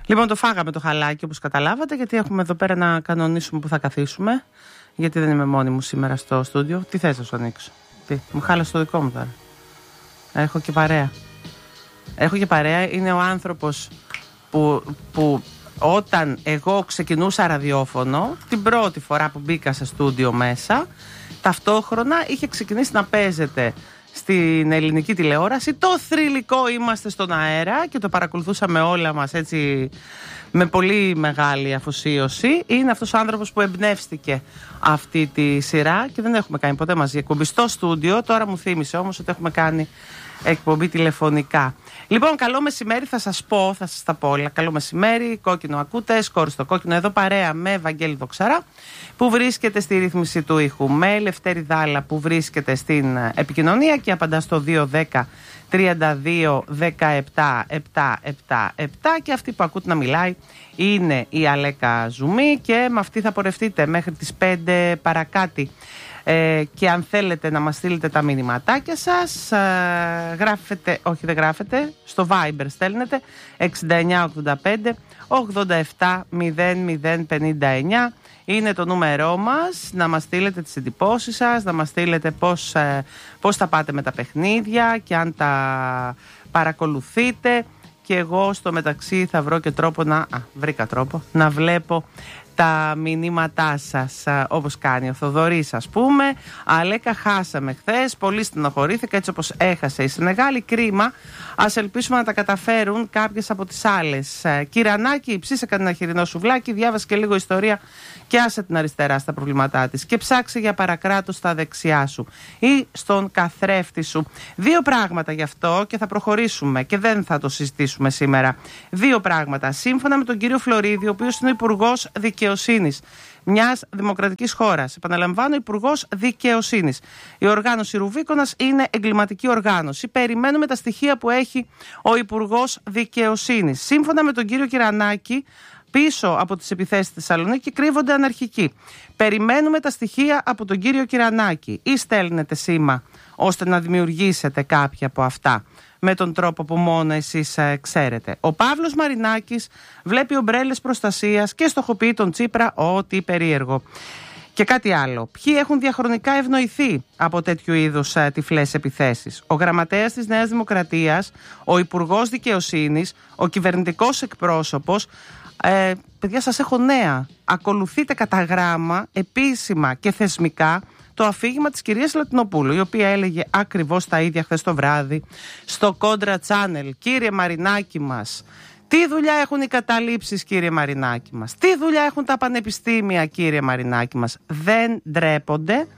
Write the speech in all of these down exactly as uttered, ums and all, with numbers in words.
Λοιπόν, το φάγαμε το χαλάκι όπως καταλάβατε, γιατί έχουμε εδώ πέρα να κανονίσουμε που θα καθίσουμε. Γιατί δεν είμαι μόνη μου σήμερα στο στούντιο. Τι θες να σου ανοίξω? Τι, μου χάλασε το δικό μου τώρα. Έχω και παρέα. Έχω και παρέα. Είναι ο άνθρωπος που, που όταν εγώ ξεκινούσα ραδιόφωνο, την πρώτη φορά που μπήκα σε στούντιο μέσα, ταυτόχρονα είχε ξεκινήσει να παίζεται στην ελληνική τηλεόραση το θρυλικό «Είμαστε στον αέρα» και το παρακολουθούσαμε όλα μας έτσι με πολύ μεγάλη αφοσίωση. Είναι αυτός ο άνθρωπος που εμπνεύστηκε αυτή τη σειρά και δεν έχουμε κάνει ποτέ μαζί εκπομπή στο στούντιο. Τώρα μου θύμισε όμως ότι έχουμε κάνει εκπομπή τηλεφωνικά. Λοιπόν, καλό μεσημέρι, θα σας πω, θα σας τα πω όλα. Καλό μεσημέρι, κόκκινο ακούτε, σκόρ στο κόκκινο, εδώ παρέα με Βαγγέλη Δοξαρά που βρίσκεται στη ρύθμιση του ήχου, με Λευτέρη Δάλα που βρίσκεται στην επικοινωνία και απαντά στο δύο δέκα τριάντα δύο δεκαεπτά επτακόσια εβδομήντα επτά, και αυτή που ακούτε να μιλάει είναι η Αλέκα Ζουμή και με αυτή θα πορευτείτε μέχρι τις πέντε παρακάτι. Ε, και αν θέλετε να μας στείλετε τα μηνυματάκια σας, ε, γράφετε, όχι δεν γράφετε, στο Viber στέλνετε εξήντα εννιά ογδόντα πέντε ογδόντα επτά μηδέν μηδέν πενήντα εννιά. Είναι το νούμερό μας, να μας στείλετε τις εντυπώσεις σας, να μας στείλετε πώς, ε, πώς θα πάτε με τα παιχνίδια και αν τα παρακολουθείτε. Και εγώ στο μεταξύ θα βρω και τρόπο να, α, βρήκα τρόπο, να βλέπω τα μηνύματά σας, όπως κάνει ο Θοδωρής, ας πούμε. Αλέκα, χάσαμε χθες, πολύ στενοχωρήθηκα έτσι όπως έχασε η Σενεγάλη, κρίμα. Ας ελπίσουμε να τα καταφέρουν κάποιες από τις άλλες. Κυρανάκη, ψήσε κανένα χοιρινό σουβλάκι, διάβασε και λίγο ιστορία και άσε την αριστερά στα προβλήματά της και ψάξε για παρακράτος στα δεξιά σου ή στον καθρέφτη σου. Δύο πράγματα γι' αυτό και θα προχωρήσουμε και δεν θα το συζητήσουμε σήμερα. Δύο πράγματα. Σύμφωνα με τον κύριο Φλωρίδη, ο οποίος είναι υπουργός δικαιοσύνης μιας δημοκρατικής χώρας. Επαναλαμβάνω, υπουργός δικαιοσύνης. Η οργάνωση Ρουβίκονας είναι εγκληματική οργάνωση. Περιμένουμε τα στοιχεία που έχει ο υπουργός δικαιοσύνης. Σύμφωνα με τον κύριο Κυρανάκη, πίσω από τις επιθέσεις στη Θεσσαλονίκη κρύβονται αναρχικοί. Περιμένουμε τα στοιχεία από τον κύριο Κυρανάκη. Ή στέλνετε σήμα ώστε να δημιουργήσετε κάποια από αυτά με τον τρόπο που μόνο εσείς ε, ξέρετε. Ο Παύλος Μαρινάκης βλέπει ομπρέλες προστασίας και στοχοποιεί τον Τσίπρα ό,τι περίεργο. Και κάτι άλλο. Ποιοι έχουν διαχρονικά ευνοηθεί από τέτοιου είδους ε, τυφλές επιθέσεις? Ο γραμματέας της Νέας Δημοκρατίας, ο υπουργός δικαιοσύνης, ο κυβερνητικός εκπρόσωπος. Ε, παιδιά, σας έχω νέα. Ακολουθείτε κατά γράμμα, επίσημα και θεσμικά, το αφήγημα της κυρίας Λατινοπούλου, η οποία έλεγε ακριβώς τα ίδια χθες το βράδυ στο Contra Channel. Κύριε Μαρινάκη μας, τι δουλειά έχουν οι καταλήψεις, κύριε Μαρινάκη μας? Τι δουλειά έχουν τα πανεπιστήμια, κύριε Μαρινάκη μας? Δεν ντρέπονται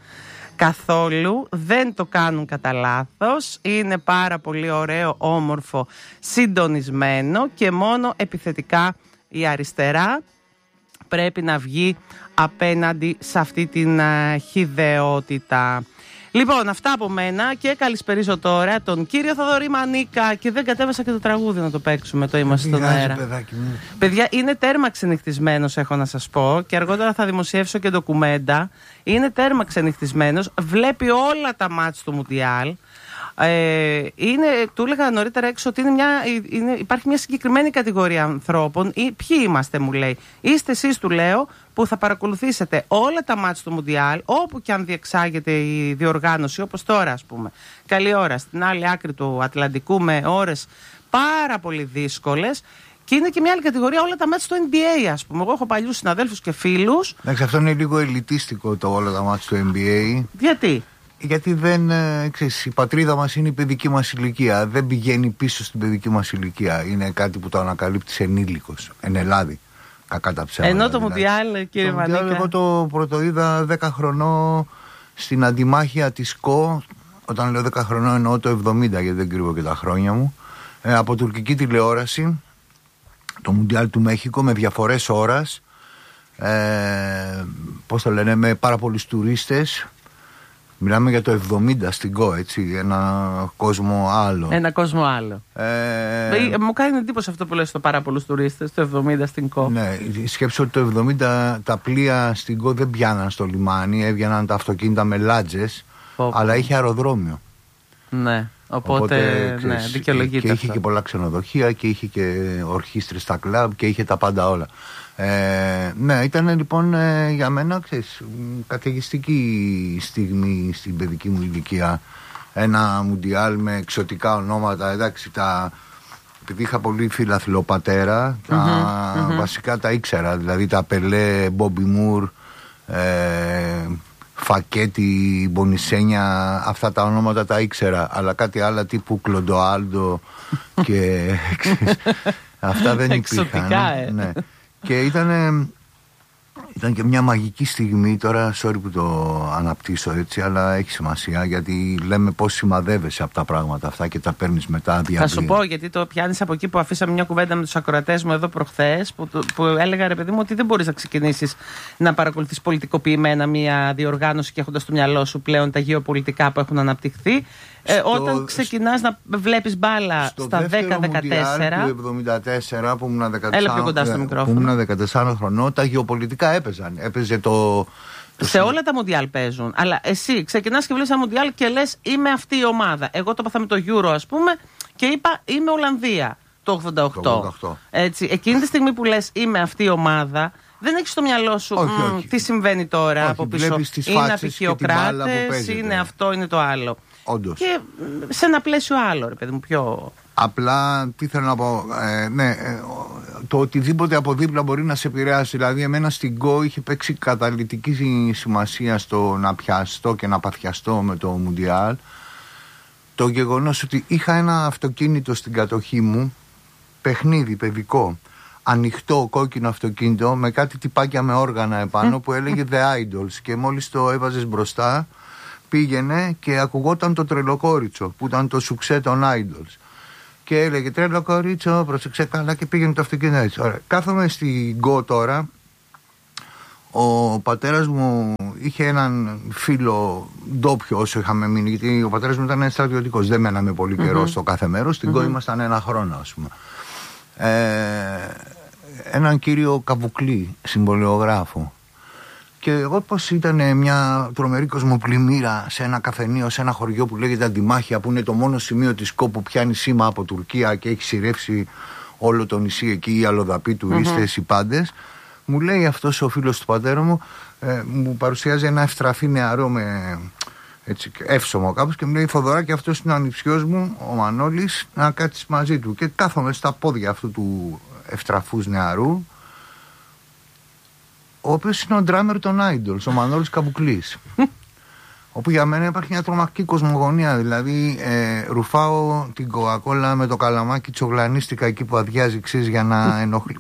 καθόλου, δεν το κάνουν κατά λάθος. Είναι πάρα πολύ ωραίο, όμορφο, συντονισμένο και μόνο επιθετικά η αριστερά πρέπει να βγει απέναντι σε αυτή την uh, χυδαιότητα. Λοιπόν, αυτά από μένα και καλησπερίζω τώρα τον κύριο Θοδωρή Μανίκα και δεν κατέβασα και το τραγούδι να το παίξουμε, το «Είμαστε στον αέρα». Παιδιά, είναι τέρμα ξενυχτισμένος, έχω να σας πω, και αργότερα θα δημοσιεύσω και ντοκουμέντα. Είναι τέρμα ξενυχτισμένος, βλέπει όλα τα μάτς του Μουντιάλ. Ε, είναι, του έλεγα νωρίτερα έξω ότι είναι μια, είναι, υπάρχει μια συγκεκριμένη κατηγορία ανθρώπων. Ή, ποιοι είμαστε, μου λέει? Είστε εσείς, του λέω, που θα παρακολουθήσετε όλα τα μάτς του Μουντιάλ, όπου και αν διεξάγεται η διοργάνωση, όπως τώρα, ας πούμε. Καλή ώρα στην άλλη άκρη του Ατλαντικού με ώρες πάρα πολύ δύσκολες. Και είναι και μια άλλη κατηγορία, όλα τα μάτς του N B A, ας πούμε. Εγώ έχω παλιούς συναδέλφους και φίλους. Εντάξει, αυτό είναι λίγο ελιτίστικο το όλα τα μάτς του N B A. Γιατί? Γιατί δεν, ξέρεις, η πατρίδα μας είναι η παιδική μας ηλικία. Δεν πηγαίνει πίσω στην παιδική μας ηλικία. Είναι κάτι που το ανακαλύπτεις ενήλικος, εν Ελλάδη. Κακά τα ψέματα. Ενώ το δηλαδή. Μουντιάλ, κύριε Μανίκα. Εγώ το πρωτοείδα δέκα χρονών στην αντιμάχεια της ΚΟ. Όταν λέω δέκα χρονών εννοώ το εβδομήντα, γιατί δεν κρύβω και τα χρόνια μου. Ε, από τουρκική τηλεόραση. Το Μουντιάλ του Μέχικο με διαφορές ώρας. Ε, πώς το λένε, με πάρα πολλούς τουρίστες. Μιλάμε για το εβδομήντα στην ΚΟ, έτσι, ένα κόσμο άλλο. Ένα κόσμο άλλο. Ε... Μου κάνει εντύπωση αυτό που λες, το πάρα πολλούς τουρίστες, το εβδομήντα στην ΚΟ. Ναι, σκέψω ότι το εβδομήντα τα πλοία στην ΚΟ δεν πιάναν στο λιμάνι, έβγαιναν τα αυτοκίνητα με λάτζες, αλλά είχε αεροδρόμιο. Ναι. Οπότε, Οπότε ναι, ξέρεις, δικαιολογείται. Και είχε αυτό. και πολλά ξενοδοχεία και είχε και ορχήστρες στα κλαμπ και είχε τα πάντα όλα. Ε, ναι, ήταν λοιπόν ε, για μένα, ξέρεις, καθηγιστική στιγμή στην παιδική μου ηλικία. Ένα μουντιάλ με εξωτικά ονόματα, εντάξει, τα... επειδή είχα πολύ φιλαθλό πατέρα, τα Mm-hmm, mm-hmm. βασικά τα ήξερα, δηλαδή τα Πελέ, Μπόμπι Μουρ, ε, Φακέτη, Μπονισένια, αυτά τα ονόματα τα ήξερα, αλλά κάτι άλλα τύπου Κλοντοάλντο και αυτά δεν υπήρχαν. Ε. Ναι. Και ήταν, ήταν και μια μαγική στιγμή, τώρα sorry που το αναπτύσσω έτσι, αλλά έχει σημασία γιατί λέμε πώς σημαδεύεσαι από τα πράγματα αυτά και τα παίρνεις μετά διαβία. Θα σου πω, γιατί το πιάνεις από εκεί που αφήσαμε μια κουβέντα με τους ακροατές μου εδώ προχθές, που, που έλεγα ρε παιδί μου ότι δεν μπορείς να ξεκινήσεις να παρακολουθείς πολιτικοποιημένα μια διοργάνωση και έχοντας στο μυαλό σου πλέον τα γεωπολιτικά που έχουν αναπτυχθεί. Ε, στο, όταν ξεκινάς να βλέπεις μπάλα στα δέκα δεκατέσσερα. Στο εβδομήντα τέσσερα που ήμουν δεκατέσσερα χρονών, τα γεωπολιτικά έπαιζαν. Έπαιζε το. το σε όλα τα μουντιάλ παίζουν. Αλλά εσύ ξεκινάς και βλέπεις ένα μουντιάλ και λες είμαι αυτή η ομάδα. Εγώ το πάθαμε το Euro, ας πούμε, και είπα είμαι Ολλανδία το ογδόντα οκτώ. Το ογδόντα οκτώ. Έτσι, εκείνη τη στιγμή που λες είμαι αυτή η ομάδα, δεν έχεις στο μυαλό σου όχι, μ, όχι. τι συμβαίνει τώρα. Όχι, από πίσω. Είναι απεικιοκράτες, είναι αυτό, είναι το άλλο. Όντως. Και σε ένα πλαίσιο άλλο, ρε παιδί μου, πιο. Απλά, τι θέλω να πω, ε, ναι, ε, το οτιδήποτε από δίπλα μπορεί να σε επηρεάσει. Δηλαδή, εμένα στην γκο είχε παίξει καταλυτική σημασία στο να πιαστώ και να παθιαστώ με το Μουντιάλ. Το γεγονός ότι είχα ένα αυτοκίνητο στην κατοχή μου, παιχνίδι παιδικό, ανοιχτό κόκκινο αυτοκίνητο με κάτι τυπάκια με όργανα επάνω που έλεγε The Idols, και μόλις το έβαζες μπροστά πήγαινε και ακουγόταν το Τρελοκόριτσο που ήταν το σουξέ των Idols και έλεγε Τρελοκόριτσο, πρόσεξε καλά, και πήγαινε το αυτοκίνητο έτσι. Ωραία. Κάθομαι στην γκο τώρα. Ο πατέρας μου είχε έναν φίλο ντόπιο όσο είχαμε μείνει, γιατί ο πατέρας μου ήταν στρατιωτικός, δεν μέναμε πολύ καιρό mm-hmm. στο κάθε μέρος. Στην γκο mm-hmm. ήμασταν ένα χρόνο, ας πούμε. Ε, έναν κύριο Καβουκλή, συμβολιογράφο. Και εγώ πως ήταν μια τρομερή κοσμοπλημμύρα σε ένα καφενείο, σε ένα χωριό που λέγεται Αντιμάχια, που είναι το μόνο σημείο της ΚΟ που πιάνει σήμα από Τουρκία και έχει σειρεύσει όλο το νησί εκεί, οι αλλοδαποί, τουρίστες, mm-hmm. οι πάντες. Μου λέει αυτός ο φίλος του πατέρα μου, ε, μου παρουσιάζει ένα ευτραφή νεαρό με έτσι, εύσωμο κάπως και μου λέει Θοδωράκη, αυτός είναι ο ανιψιός μου, ο Μανώλης, να κάτσεις μαζί του. Και κάθομαι στα πόδια αυτού του ευτραφούς νεαρού, ο οποίος είναι ο ντράμερ των Idols, ο Μανώλης Καβουκλής. Όπου για μένα υπάρχει μια τρομακτική κοσμογονία. Δηλαδή, ε, ρουφάω την κοκακόλα με το καλαμάκι, τσογλανίστηκα εκεί που αδειάζει, ξέρεις, για να ενοχλεί.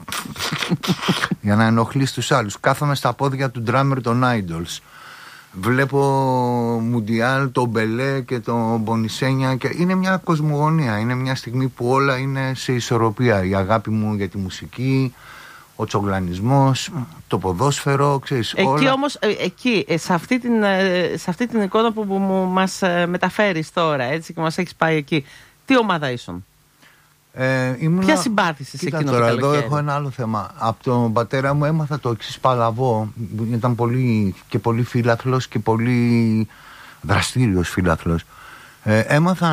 για να ενοχλείς τους άλλους. Κάθομαι στα πόδια του ντράμερ των Idols. Βλέπω Μουντιάλ, τον Μπελέ και τον Μπονισένια. Και είναι μια κοσμογονία. Είναι μια στιγμή που όλα είναι σε ισορροπία. Η αγάπη μου για τη μουσική, ο τσογλανισμός, το ποδόσφαιρο, ξέρεις, εκεί όλα. Όμως, ε, εκεί, ε, σε, αυτή την, ε, σε αυτή την εικόνα που, που μου, μας ε, μεταφέρεις τώρα, έτσι, και μας έχεις πάει εκεί, τι ομάδα ήσουν? Ε, ήμουνα... Ποια συμπάθησες εκείνο το καλοκαίρι? Εδώ έχω ένα άλλο θέμα. Από τον πατέρα μου έμαθα το εξής παλαβό. Ήταν πολύ, και πολύ φίλαθλος και πολύ δραστήριος φίλαθλος. Ε, έμαθα...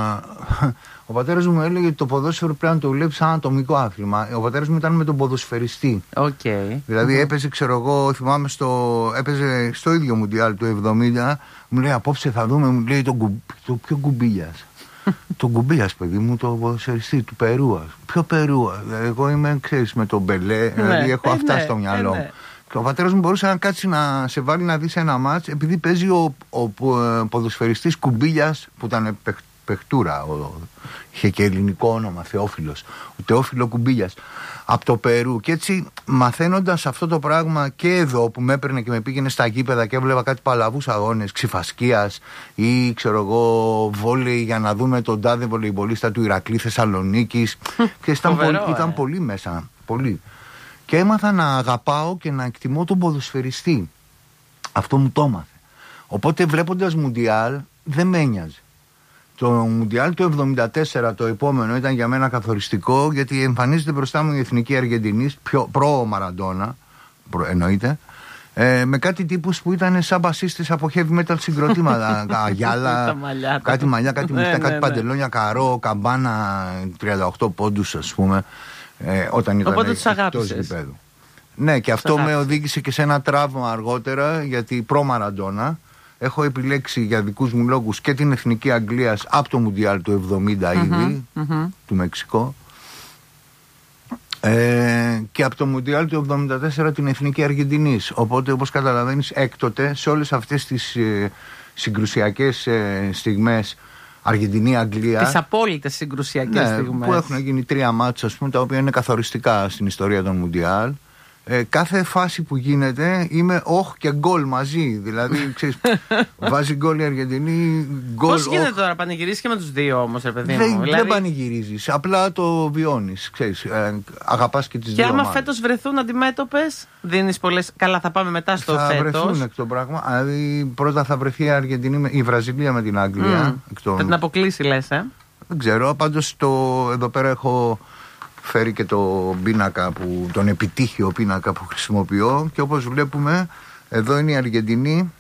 Ο πατέρας μου έλεγε ότι το ποδόσφαιρο πρέπει να το βλέπει σαν ατομικό άθλημα. Ο πατέρας μου ήταν με τον ποδοσφαιριστή. Okay. Δηλαδή mm-hmm. έπαιζε, ξέρω εγώ, θυμάμαι, στο, έπαιζε στο ίδιο Μουντιάλ του εβδομήντα. Μου λέει απόψε θα δούμε, μου λέει, το, γκου, το πιο Γκουμπίλιας. Το Γκουμπίλιας, παιδί μου, το ποδοσφαιριστή του Περού. Ποιο Περού? Εγώ είμαι, ξέρεις, με τον Μπελέ, δηλαδή έχω αυτά στο μυαλό μου. Και ο πατέρας μου μπορούσε να κάτσει να σε βάλει να δεις ένα μάτς επειδή παίζει ο, ο, ο ποδοσφαιριστής Κουμπίλιας που ήταν παιχτούρα, ο, είχε και ελληνικό όνομα, Θεόφιλος, ο Θεόφιλο Κουμπίλιας, από το Περού. Και έτσι μαθαίνοντας αυτό το πράγμα και εδώ που με έπαιρνε και με πήγαινε στα γήπεδα και έβλεπα κάτι παλαβούς αγώνες ξυφασκίας ή ξέρω εγώ βόλεϊ για να δούμε τον τάδε βολεϊμπολίστα του Ηρακλή Θεσσαλονίκης και ήταν, πολύ, ε. ήταν πολύ μέσα, πολύ. Και έμαθα να αγαπάω και να εκτιμώ τον ποδοσφαιριστή. Αυτό μου το έμαθε. Οπότε βλέποντας Μουντιάλ δεν με ένοιαζε. Το Μουντιάλ του εβδομήντα τέσσερα, το επόμενο, ήταν για μένα καθοριστικό, γιατί εμφανίζεται μπροστά μου η εθνική Αργεντινής, προ Μαραντόνα, εννοείται, Ε, με κάτι τύπους που ήταν σαν μπασίστες από heavy metal συγκροτήματα. Αγιάλα, κάτι μαλλιά, κάτι μουστά, κάτι παντελόνια, καρό, καμπάνα, τριάντα οκτώ πόντους, ας πούμε. Ε, όταν ήταν εκτός γηπέδου. Ναι, και αυτό με οδήγησε και σε ένα τραύμα αργότερα, γιατί προ-Μαραντόνα έχω επιλέξει για δικούς μου λόγους και την Εθνική Αγγλίας από το Μουντιάλ του εβδομήντα mm-hmm, ήδη, mm-hmm. του Μεξικό, ε, και από το Μουντιάλ του εβδομήντα τέσσερα την Εθνική Αργεντινής. Οπότε, όπως καταλαβαίνεις, έκτοτε σε όλες αυτές τις ε, συγκρουσιακές ε, στιγμές, Αργεντινή-Αγγλία. Τις απόλυτες συγκρουσιακές ναι, στιγμές. Που έχουν γίνει τρία μάτσα, ας πούμε, τα οποία είναι καθοριστικά στην ιστορία των Μουντιάλ. Ε, κάθε φάση που γίνεται είμαι όχ και γκολ μαζί. Δηλαδή, ξέρεις, βάζει γκολ η Αργεντινή, γκολ. Πώς γίνεται τώρα, πανηγυρίζεις και με τους δύο όμως, ρε παιδί μου? Δεν, δηλαδή... δεν πανηγυρίζεις, απλά το βιώνεις. Ξέρεις, ε, αγαπάς και τις και δύο. Και άμα ομάδες. φέτος βρεθούν αντιμέτωπες, δίνεις πολλές. Καλά, θα πάμε μετά στο θα φέτος. Θα βρεθούν εκ το πράγμα. Δηλαδή, πρώτα θα βρεθεί η Αργεντινή, η Βραζιλία με την Αγγλία. Mm. Το... Θα την αποκλείσει, λες, ε. Δεν ξέρω, πάντως το... εδώ πέρα έχω φέρει και το πίνακα, που, τον επιτύχιο πίνακα που χρησιμοποιώ, και όπως βλέπουμε εδώ είναι η Αργεντινή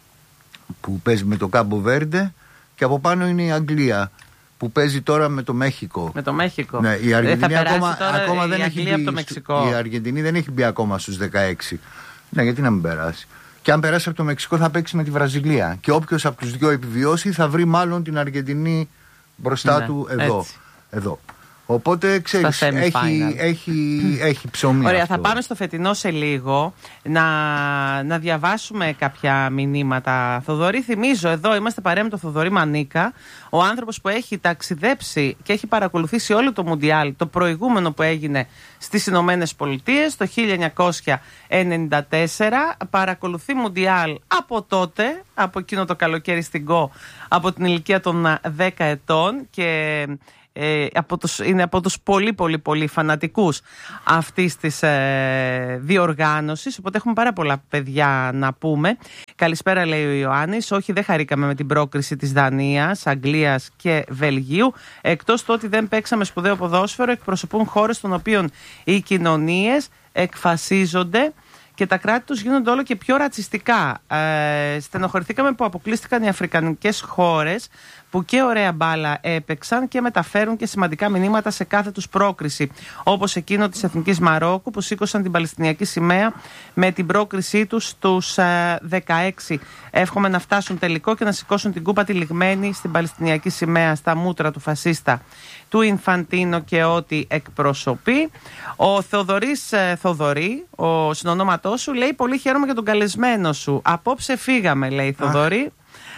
που παίζει με το Κάμπο Βέρντε και από πάνω είναι η Αγγλία που παίζει τώρα με το Μέχικο. Με το Μέχικο. Ναι, η Αργεντινή θα ακόμα, τώρα ακόμα η δεν Αγγλία έχει από μπει, το Μεξικό. η Αργεντινή δεν έχει μπει ακόμα στους δεκαέξι. Ναι, γιατί να μην περάσει. Και αν περάσει από το Μεξικό θα παίξει με τη Βραζιλία. Και όποιος από τους δυο επιβιώσει θα βρει μάλλον την Αργεντινή μπροστά ναι, του εδώ. εδώ. Οπότε ξέρεις, έχει, έχει, έχει ψωμί. Ωραία, αυτό. θα πάμε στο φετινό σε λίγο να, να διαβάσουμε κάποια μηνύματα. Θοδωρή, θυμίζω, εδώ είμαστε παρέα με τον Θοδωρή Μανίκα, ο άνθρωπος που έχει ταξιδέψει και έχει παρακολουθήσει όλο το Μουντιάλ, το προηγούμενο που έγινε στις Ηνωμένες Πολιτείες το χίλια εννιακόσια ενενήντα τέσσερα. Παρακολουθεί Μουντιάλ από τότε, από εκείνο το καλοκαίρι στην Γκο, από την ηλικία των δέκα ετών, και Ε, από τους, είναι από τους πολύ πολύ πολύ φανατικούς αυτής της ε, διοργάνωσης, οπότε έχουμε πάρα πολλά παιδιά να πούμε. Καλησπέρα, λέει ο Ιωάννης. Όχι, δεν χαρήκαμε με την πρόκριση της Δανίας, Αγγλίας και Βελγίου, εκτός του ότι δεν παίξαμε σπουδαίο ποδόσφαιρο. Εκπροσωπούν χώρες των οποίων οι κοινωνίες εκφασίζονται και τα κράτη τους γίνονται όλο και πιο ρατσιστικά. Ε, στενοχωρηθήκαμε που αποκλείστηκαν οι αφρικανικές χώρες που και ωραία μπάλα έπαιξαν και μεταφέρουν και σημαντικά μηνύματα σε κάθε τους πρόκριση. Όπως εκείνο της Εθνικής Μαρόκου που σήκωσαν την Παλαιστινιακή σημαία με την πρόκρισή τους στους ε, δεκαέξι. Εύχομαι να φτάσουν τελικό και να σηκώσουν την κούπα τυλιγμένη στην Παλαιστινιακή σημαία στα μούτρα του φασίστα του Ινφαντίνο και ό,τι εκπροσωπεί. Ο Θεοδωρής ε, Θοδωρή, ο συνονόματός σου, λέει: πολύ χαίρομαι για τον καλεσμένο σου. Απόψε φύγαμε, λέει Θοδωρή.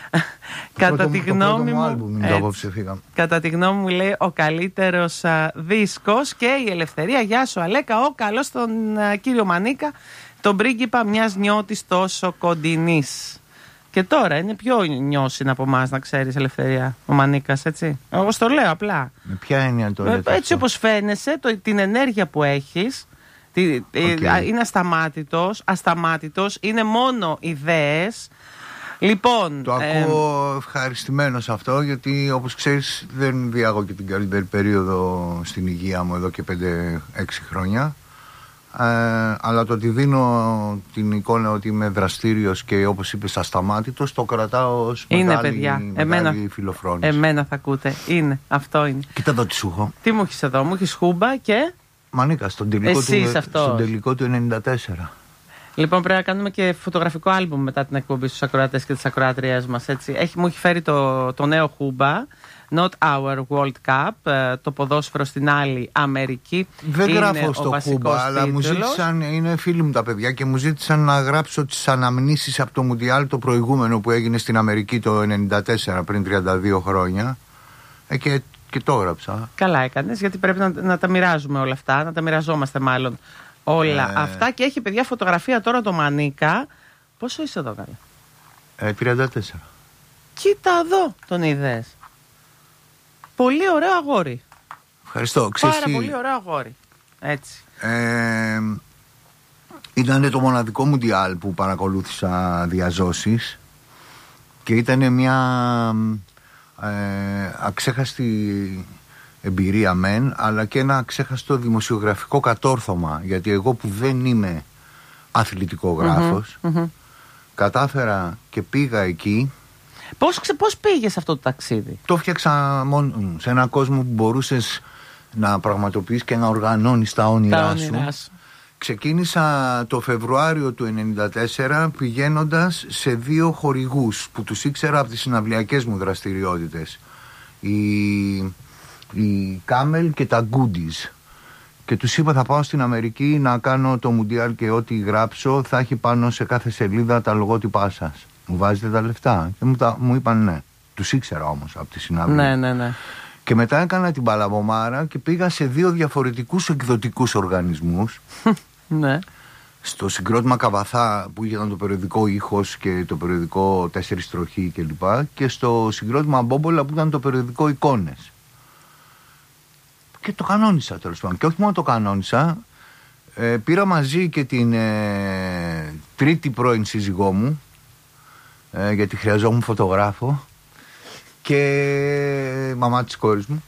Κατά τη γνώμη μου, κατά τη γνώμη μου, λέει, ο καλύτερος α, δίσκος και η ελευθερία. Γεια σου, Αλέκα. Ο καλός τον α, κύριο Μανίκα, τον πρίγκιπα μιας νιώτης τόσο κοντινής. Και τώρα είναι πιο νιώσιν από εμάς, να ξέρεις, ελευθερία, ο Μανίκας, έτσι. Εγώ το λέω απλά. Με ποια έννοια το λέτε? Έτσι όπως φαίνεσαι, το, την ενέργεια που έχεις, τη, okay. είναι ασταμάτητος, ασταμάτητος, είναι μόνο ιδέες. Λοιπόν, το ακούω ε, ευχαριστημένος αυτό, γιατί όπως ξέρεις δεν διάγω και την καλύτερη περίοδο στην υγεία μου εδώ και πέντε έξι χρόνια, ε, αλλά το ότι δίνω την εικόνα ότι είμαι δραστήριος και όπως είπες ασταμάτητος, το κρατάω ως είναι, μεγάλη, παιδιά. μεγάλη εμένα, φιλοφρόνηση. Εμένα θα ακούτε, είναι, αυτό είναι. Κοίτα εδώ τι σου έχω. Τι μου έχεις εδώ? Μου έχεις χούμπα και Μανίκα στον τελικό, του, στον τελικό του ενενήντα τέσσερα. Λοιπόν, πρέπει να κάνουμε και φωτογραφικό άλμπουμ μετά την εκπομπή στους ακροατές και τις ακροάτριές μας, έτσι. Έχει, μου έχει φέρει το, το νέο χούμπα, Not Our World Cup, το ποδόσφαιρο στην άλλη Αμερική. Δεν είναι γράφω στο χούμπα, αλλά μου ζήτησαν, είναι φίλοι μου τα παιδιά, και μου ζήτησαν να γράψω τις αναμνήσεις από το Μουντιάλ το προηγούμενο που έγινε στην Αμερική το ενενήντα τέσσερα, πριν τριάντα δύο χρόνια. Ε, και, και το έγραψα. Καλά έκανες, γιατί πρέπει να, να τα μοιράζουμε όλα αυτά, να τα μοιραζόμαστε μάλλον. Όλα ε... αυτά, και έχει, παιδιά, φωτογραφία τώρα το Μανίκα. Πόσο είσαι εδώ, καλά? Ε, τριάντα τέσσερα. Κοίτα εδώ, τον είδες? Πολύ ωραίο αγόρι. Ευχαριστώ. Πάρα Ξέρεις, πολύ ωραίο αγόρι. Έτσι. Ε, ήταν το μοναδικό Μουντιάλ που παρακολούθησα διαζώσεις και ήταν μια ε, αξέχαστη εμπειρία μεν, αλλά και ένα ξέχαστο δημοσιογραφικό κατόρθωμα, γιατί εγώ που δεν είμαι αθλητικογράφος. Mm-hmm, mm-hmm. Κατάφερα και πήγα εκεί. Πώς, πώς πήγες αυτό το ταξίδι? Το φτιάξα μόνο σε έναν κόσμο που μπορούσες να πραγματοποιείς και να οργανώνεις τα όνειρά, τα όνειρά σου. σου. Ξεκίνησα το Φεβρουάριο του ενενήντα τέσσερα πηγαίνοντας σε δύο χορηγούς που τους ήξερα από τις συναυλιακές μου δραστηριότητες. Η, η Camel και τα Goodies. Και τους είπα θα πάω στην Αμερική να κάνω το Μουντιάλ και ό,τι γράψω θα έχει πάνω σε κάθε σελίδα τα λογότυπά σας. Μου βάζετε τα λεφτά? Και μου, τα, μου είπαν ναι. Τους ήξερα όμως από τη συναυλία. Ναι, ναι, ναι. Και μετά έκανα την Παλαβομάρα και πήγα σε δύο διαφορετικούς εκδοτικούς οργανισμούς. Ναι. Στο συγκρότημα Καβαθά που ήταν το περιοδικό Ήχος και το περιοδικό Τέσσερις Τροχοί κλπ. Και, και στο συγκρότημα Μπόμπολα που ήταν το περιοδικό Εικόνες. Και το κανόνισα τέλος πάντων. Και όχι μόνο το κανόνισα, ε, πήρα μαζί και την ε, τρίτη πρώην σύζυγό μου, ε, γιατί χρειαζόμουν φωτογράφο, και μαμά της κόρης μου.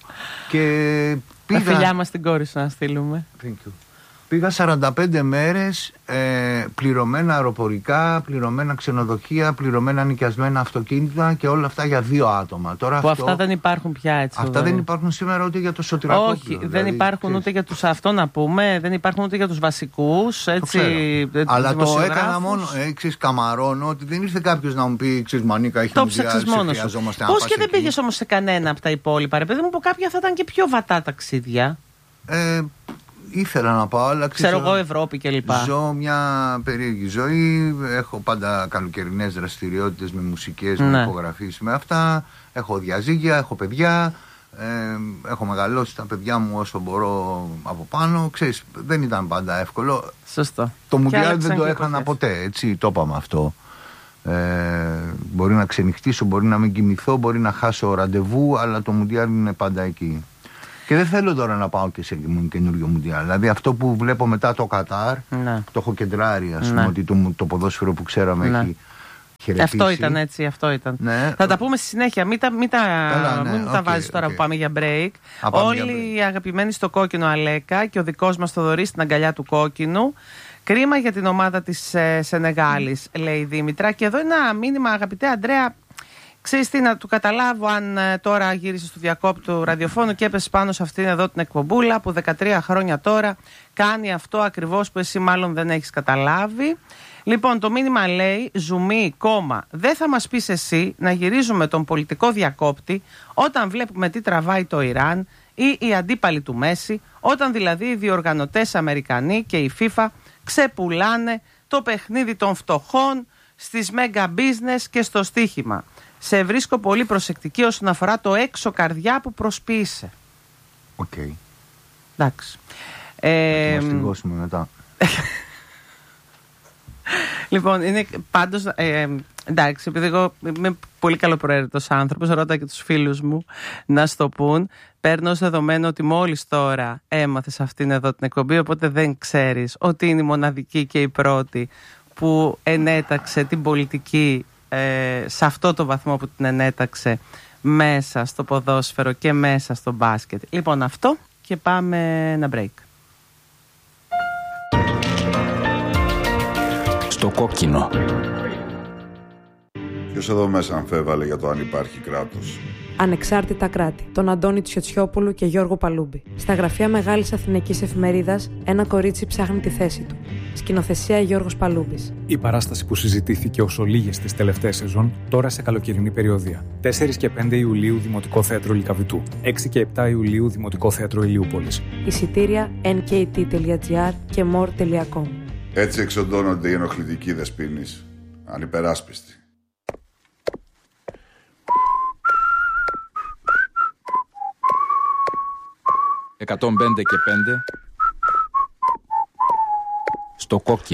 Και πήγα... Τα φιλιά μας στην κόρη σου να στείλουμε. Thank you. Πήγα σαράντα πέντε μέρες, ε, πληρωμένα αεροπορικά, πληρωμένα ξενοδοχεία, πληρωμένα νοικιασμένα αυτοκίνητα και όλα αυτά για δύο άτομα. Τώρα που αυτό, αυτά δεν υπάρχουν πια έτσι. Αυτά βέβαια. Δεν υπάρχουν σήμερα ούτε για το Σωτηρακόπουλο. Όχι, δηλαδή, δεν υπάρχουν ξέρεις. Ούτε για τους, αυτό να πούμε, δεν υπάρχουν ούτε για τους βασικούς. Έτσι, το αλλά το έκανα μόνο, έξις καμαρώνω, ότι δεν ήρθε κάποιος να μου πει, ξέρεις Μανίκα, έχει μουδιάσει, χρειαζόμαστε να Πώς και δεν πήγες όμως σε κανένα από τα υπόλοιπα, ρε παιδί μου, που κάποια θα ήταν και πιο βατά ταξίδια. Ε, Ήθελα να πάω, αλλά ξέρω εγώ Ευρώπη και λοιπά. Ζω μια περίεργη ζωή. Έχω πάντα καλοκαιρινές δραστηριότητες με μουσικές, ναι. με υπογραφείς, με αυτά. Έχω διαζύγια, έχω παιδιά. Ε, έχω μεγαλώσει τα παιδιά μου όσο μπορώ από πάνω. Ξέρεις, δεν ήταν πάντα εύκολο. Σωστό. Το Μουντιάλ δεν το έκανα ποτέ, έτσι, το είπαμε αυτό. Ε, μπορεί να ξενυχτήσω, μπορεί να μην κοιμηθώ, μπορεί να χάσω ραντεβού, αλλά το Μουντιάλ είναι πάντα εκεί. Και δεν θέλω τώρα να πάω και σε καινούριο Μουντιάλ. Δηλαδή αυτό που βλέπω μετά το Κατάρ, ναι. Το έχω κεντράρει, ας πούμε, ναι. Ότι το, το ποδόσφαιρο που ξέραμε ναι. Έχει χαιρετήσει. Αυτό ήταν έτσι, αυτό ήταν. Ναι. Θα τα πούμε στη συνέχεια. Μην τα, μην τα, Καλά, ναι. μην okay, τα βάζεις τώρα okay. που πάμε για break. Όλοι οι αγαπημένοι στο κόκκινο Αλέκα και ο δικός μας Θοδωρής στην αγκαλιά του κόκκινου. Κρίμα για την ομάδα της ε, Σενεγάλης, λέει η Δήμητρα. Και εδώ ένα μήνυμα, αγαπητέ Αντρέα. Ξέρεις τι, να του καταλάβω αν ε, τώρα γύρισε στο διακόπτη του ραδιοφώνου και έπεσε πάνω σε αυτήν εδώ την εκπομπούλα που δεκατρία χρόνια τώρα κάνει αυτό ακριβώς που εσύ μάλλον δεν έχεις καταλάβει. Λοιπόν, το μήνυμα λέει ζουμί, κόμμα, δεν θα μας πεις εσύ να γυρίζουμε τον πολιτικό διακόπτη όταν βλέπουμε τι τραβάει το Ιράν ή οι αντίπαλοι του Μέση, όταν δηλαδή οι διοργανωτές Αμερικανοί και η FIFA ξεπουλάνε το παιχνίδι των φτωχών στις mega business και στο στοίχημα. Σε βρίσκω πολύ προσεκτική όσον αφορά το έξω καρδιά που προσποιείσαι. Οκ. Okay. Εντάξει. Ε, θα μαστιγώσουμε μετά. Λοιπόν, είναι πάντως, ε, εντάξει, επειδή εγώ είμαι πολύ καλοπροαίρετος άνθρωπος, ρώτα και τους φίλους μου να στο πούν. Παίρνω ως δεδομένο ότι μόλις τώρα έμαθες αυτήν εδώ την εκπομπή, οπότε δεν ξέρεις ότι είναι η μοναδική και η πρώτη που ενέταξε την πολιτική ε, σε αυτό το βαθμό που την ενέταξε μέσα στο ποδόσφαιρο και μέσα στο μπάσκετ. Λοιπόν, αυτό και πάμε ένα break. Στο κόκκινο. Ποιος εδώ μέσα αμφέβαλε για το αν υπάρχει κράτος? Ανεξάρτητα κράτη. Τον Αντώνη Τσιοτσιόπουλου και Γιώργο Παλούμπη. Στα γραφεία Μεγάλης Αθηναϊκής Εφημερίδας, ένα κορίτσι ψάχνει τη θέση του. Σκηνοθεσία Γιώργος Παλούμπης. Η παράσταση που συζητήθηκε όσο λίγες τις τελευταίες σεζόν, τώρα σε καλοκαιρινή περιοδία. τέσσερις και πέντε Ιουλίου Δημοτικό Θέατρο Λυκαβητού. έξι και επτά Ιουλίου Δημοτικό Θέατρο Ηλιούπολης. Εισιτήρια εν κέι τι τελεία τζι άρ και more τελεία κομ. Έτσι εξοντώνονται οι ενοχλητικοί δεσποίνεις. Ανυπεράσπιστοι. εκατόν πέντε και πέντε στο κόκκινο.